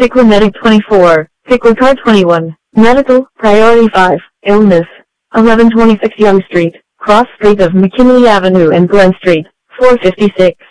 Pickler Medic 24, Pickler Car 21, Medical, Priority 5, Illness, 1126 Young Street, Cross Street of McKinley Avenue and Glen Street, 456.